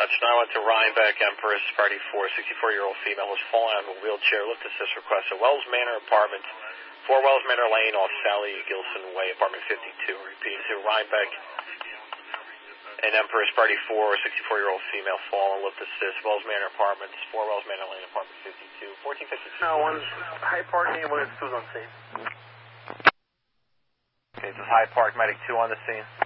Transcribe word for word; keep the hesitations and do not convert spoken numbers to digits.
Dispatch, nine one to Rhinebeck, Empress, party four, sixty-four-year-old female was fallen out of a wheelchair. Lift assist request at Wells Manor Apartments, four Wells Manor Lane off Sally Gilson Way, apartment fifty-two. Repeat to Rhinebeck and Empress, party four, sixty-four-year-old female fallen. Lift assist, Wells Manor Apartments, four Wells Manor Lane, apartment fifty-two, fourteen fifty-two. No, one High Park, ambulance two is on scene. Okay, this is High Park, medic two on the scene.